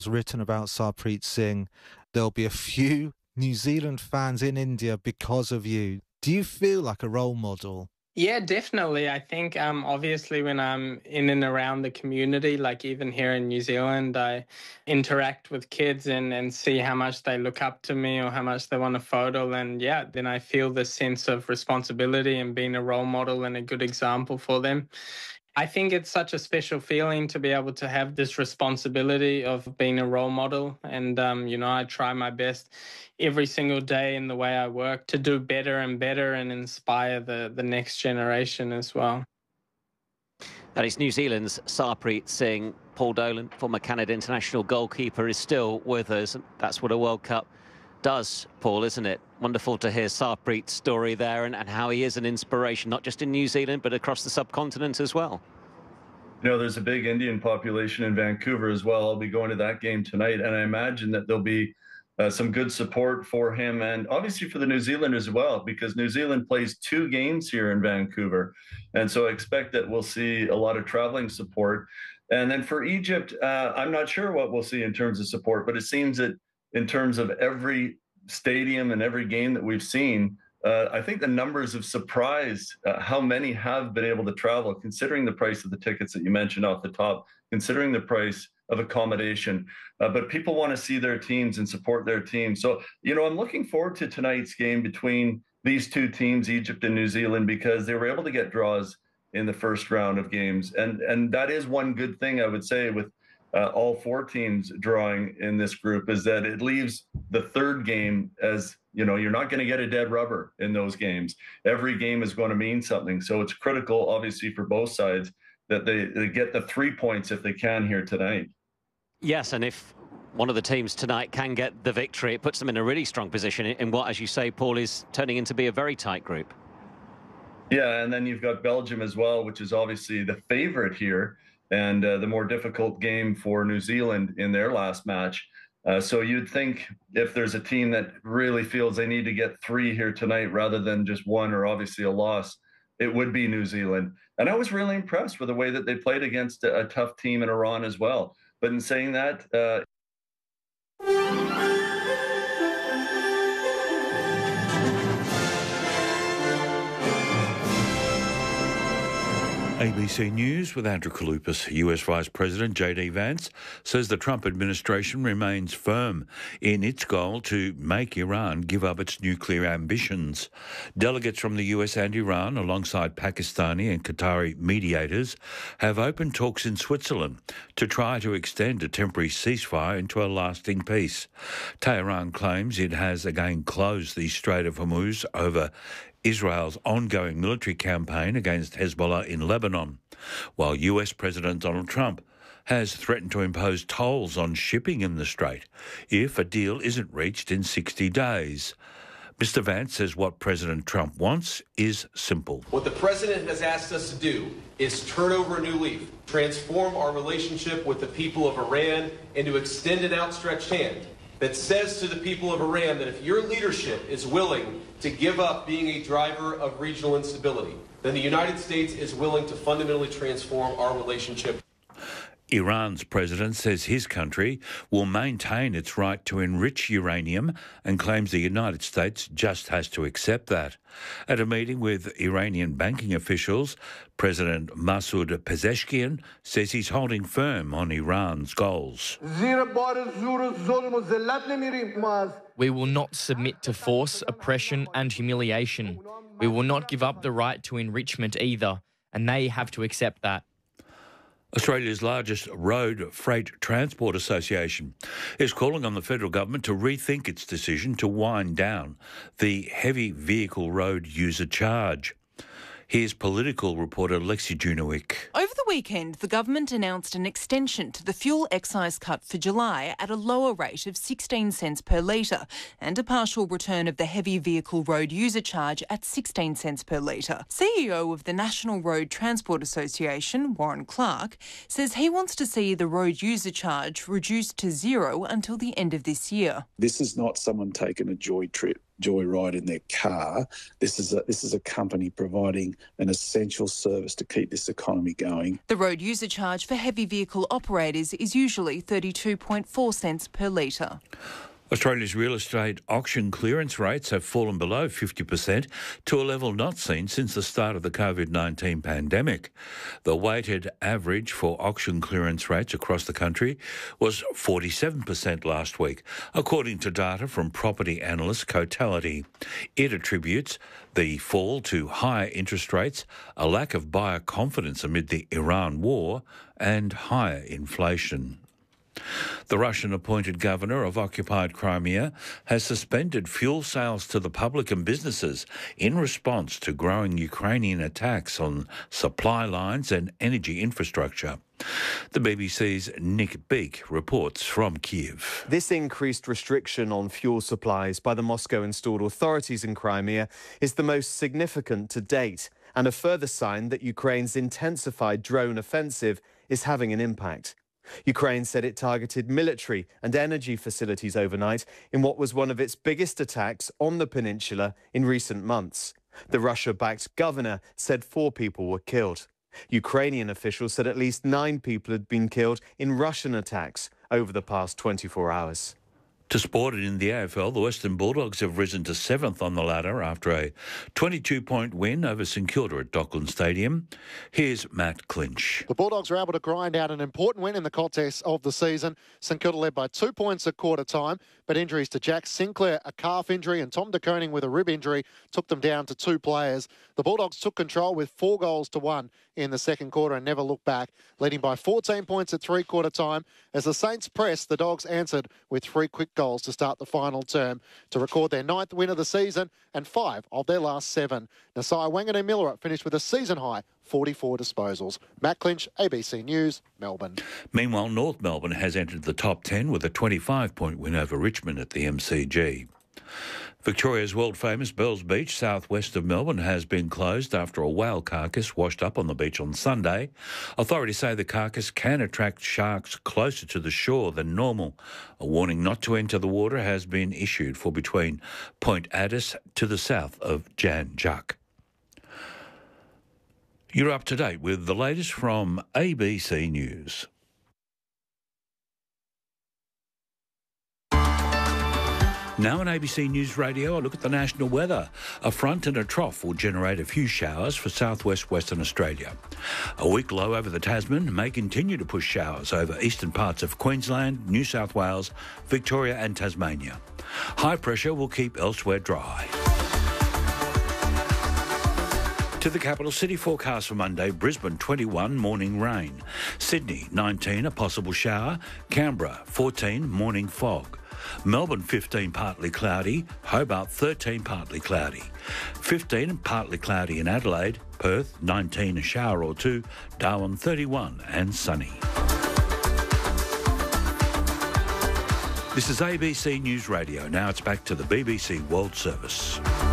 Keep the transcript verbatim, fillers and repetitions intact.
written about Sarpreet Singh. There'll be a few New Zealand fans in India because of you. Do you feel like a role model? Yeah, definitely. I think um, obviously when I'm in and around the community, like even here in New Zealand, I interact with kids and, and see how much they look up to me or how much they want a photo. And yeah, then I feel the sense of responsibility and being a role model and a good example for them. I think it's such a special feeling to be able to have this responsibility of being a role model. And, um, you know, I try my best every single day in the way I work to do better and better and inspire the, the next generation as well. That is New Zealand's Sarpreet Singh. Paul Dolan, former Canada international goalkeeper, is still with us. That's what a World Cup does, Paul, isn't it? Wonderful to hear Sarpreet's story there and, and how he is an inspiration, not just in New Zealand, but across the subcontinent as well. You know, there's a big Indian population in Vancouver as well. I'll be going to that game tonight, and I imagine that there'll be uh, some good support for him and obviously for the New Zealanders as well, because New Zealand plays two games here in Vancouver. And so I expect that we'll see a lot of traveling support. And then for Egypt, uh, I'm not sure what we'll see in terms of support, but it seems that in terms of every stadium and every game that we've seen, uh, I think the numbers have surprised uh, how many have been able to travel, considering the price of the tickets that you mentioned off the top, considering the price of accommodation. Uh, but people want to see their teams and support their teams. So, you know, I'm looking forward to tonight's game between these two teams, Egypt and New Zealand, because they were able to get draws in the first round of games. And, and that is one good thing, I would say, with Uh, all four teams drawing in this group, is that it leaves the third game as, you know, you're not going to get a dead rubber in those games. Every game is going to mean something. So it's critical, obviously, for both sides that they, they get the three points if they can here tonight. Yes, and if one of the teams tonight can get the victory, it puts them in a really strong position in what, as you say, Paul, is turning into be a very tight group. Yeah, and then you've got Belgium as well, which is obviously the favorite here, and uh, the more difficult game for New Zealand in their last match. Uh, so you'd think if there's a team that really feels they need to get three here tonight rather than just one or obviously a loss, it would be New Zealand. And I was really impressed with the way that they played against a, a tough team in Iran as well. But in saying that, uh A B C News with Andrew Kaloupas. U S Vice President J D Vance says the Trump administration remains firm in its goal to make Iran give up its nuclear ambitions. Delegates from the U S and Iran, alongside Pakistani and Qatari mediators, have opened talks in Switzerland to try to extend a temporary ceasefire into a lasting peace. Tehran claims it has again closed the Strait of Hormuz over Israel's ongoing military campaign against Hezbollah in Lebanon, while U S President Donald Trump has threatened to impose tolls on shipping in the strait if a deal isn't reached in sixty days. Mister Vance says what President Trump wants is simple. What the president has asked us to do is turn over a new leaf, transform our relationship with the people of Iran, and to extend an outstretched hand that says to the people of Iran that if your leadership is willing to give up being a driver of regional instability, then the United States is willing to fundamentally transform our relationship. Iran's president says his country will maintain its right to enrich uranium and claims the United States just has to accept that. At a meeting with Iranian banking officials, President Masoud Pezeshkian says he's holding firm on Iran's goals. We will not submit to force, oppression and humiliation. We will not give up the right to enrichment either, and they have to accept that. Australia's largest road freight transport association is calling on the federal government to rethink its decision to wind down the heavy vehicle road user charge. Here's political reporter Lexi Junowick. Over the weekend, the government announced an extension to the fuel excise cut for July at a lower rate of sixteen cents per litre and a partial return of the heavy vehicle road user charge at sixteen cents per litre. C E O of the National Road Transport Association, Warren Clark, says he wants to see the road user charge reduced to zero until the end of this year. This is not someone taking a joy trip joyride in their car. This is a, this is a company providing an essential service to keep this economy going. The road user charge for heavy vehicle operators is usually thirty-two point four cents per litre. Australia's real estate auction clearance rates have fallen below fifty percent to a level not seen since the start of the COVID nineteen pandemic. The weighted average for auction clearance rates across the country was forty-seven percent last week, according to data from property analyst Cotality. It attributes the fall to higher interest rates, a lack of buyer confidence amid the Iran war, and higher inflation. The Russian-appointed governor of occupied Crimea has suspended fuel sales to the public and businesses in response to growing Ukrainian attacks on supply lines and energy infrastructure. The B B C's Nick Beak reports from Kyiv. This increased restriction on fuel supplies by the Moscow-installed authorities in Crimea is the most significant to date, and a further sign that Ukraine's intensified drone offensive is having an impact. Ukraine said it targeted military and energy facilities overnight in what was one of its biggest attacks on the peninsula in recent months. The Russia-backed governor said four people were killed. Ukrainian officials said at least nine people had been killed in Russian attacks over the past twenty-four hours. To sport, in the A F L, the Western Bulldogs have risen to seventh on the ladder after a twenty-two point win over St Kilda at Dockland Stadium. Here's Matt Clinch. The Bulldogs were able to grind out an important win in the contest of the season. St Kilda led by two points at quarter time, but injuries to Jack Sinclair, a calf injury, and Tom De Koning with a rib injury took them down to two players. The Bulldogs took control with four goals to one in the second quarter and never looked back, leading by fourteen points at three-quarter time. As the Saints pressed, the Dogs answered with three quick goals to start the final term to record their ninth win of the season and five of their last seven. Nasai Wanganui-Miller finished with a season-high forty-four disposals. Matt Clinch, A B C News, Melbourne. Meanwhile, North Melbourne has entered the top ten with a twenty-five point win over Richmond at the M C G. Victoria's world-famous Bells Beach, southwest of Melbourne, has been closed after a whale carcass washed up on the beach on Sunday. Authorities say the carcass can attract sharks closer to the shore than normal. A warning not to enter the water has been issued for between Point Addis to the south of Jan Juk. You're up to date with the latest from A B C News. Now on A B C News Radio, a look at the national weather. A front and a trough will generate a few showers for southwest Western Australia. A weak low over the Tasman may continue to push showers over eastern parts of Queensland, New South Wales, Victoria and Tasmania. High pressure will keep elsewhere dry. To the capital city forecast for Monday: Brisbane twenty-one, morning rain. Sydney nineteen, a possible shower. Canberra fourteen, morning fog. Melbourne fifteen, partly cloudy. Hobart thirteen, partly cloudy. fifteen, partly cloudy in Adelaide. Perth nineteen, a shower or two. Darwin thirty-one and sunny. This is A B C News Radio. Now it's back to the B B C World Service.